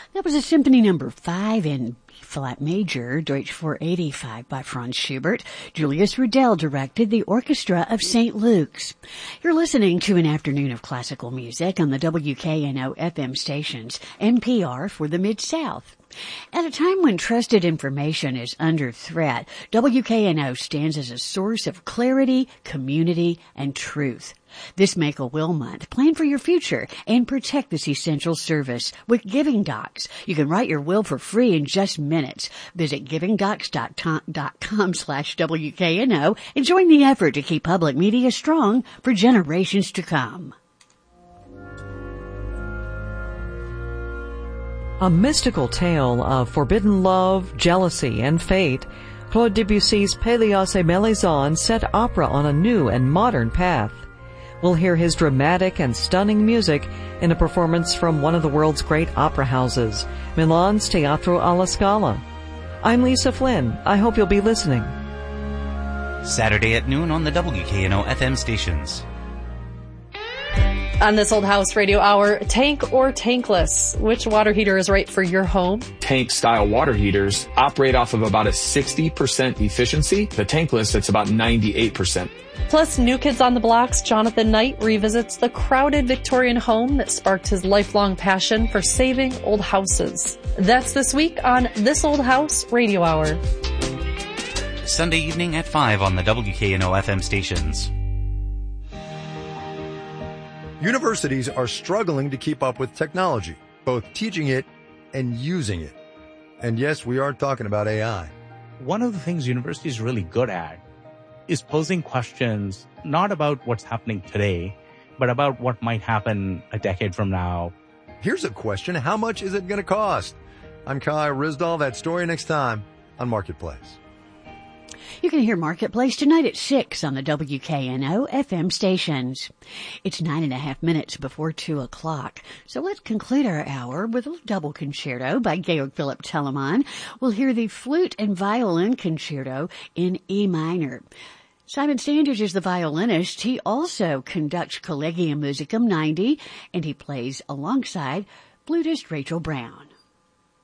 That was a Symphony Number 5 in B-flat major, Deutsch 485 by Franz Schubert. Julius Rudel directed the Orchestra of St. Luke's. You're listening to an afternoon of classical music on the WKNO FM stations, NPR for the Mid-South. At a time when trusted information is under threat, WKNO stands as a source of clarity, community, and truth. This Make a Will month, plan for your future and protect this essential service with Giving Docs. You can write your will for free in just minutes. Visit givingdocs.com/WKNO and join the effort to keep public media strong for generations to come. A mystical tale of forbidden love, jealousy, and fate, Claude Debussy's Pélias et Mélisande set opera on a new and modern path. We'll hear his dramatic and stunning music in a performance from one of the world's great opera houses, Milan's Teatro alla Scala. I'm Lisa Flynn. I hope you'll be listening. Saturday at noon on the WKNO FM stations. On This Old House Radio Hour, tank or tankless? Which water heater is right for your home? Tank-style water heaters operate off of about a 60% efficiency. The tankless, it's about 98%. Plus, New Kids on the Block's Jonathan Knight revisits the crowded Victorian home that sparked his lifelong passion for saving old houses. That's this week on This Old House Radio Hour. Sunday evening at 5 on the WKNO FM stations. Universities are struggling to keep up with technology, both teaching it and using it. And yes, we are talking about AI. One of the things universities are really good at is posing questions not about what's happening today, but about what might happen a decade from now. Here's a question. How much is it going to cost? I'm Kai Rizdal. That story next time on Marketplace. You can hear Marketplace tonight at 6 on the WKNO FM stations. It's 9.5 minutes before 2 o'clock. So let's conclude our hour with a double concerto by Georg Philipp Telemann. We'll hear the flute and violin concerto in E minor. Simon Sanders is the violinist. He also conducts Collegium Musicum 90, and he plays alongside flutist Rachel Brown.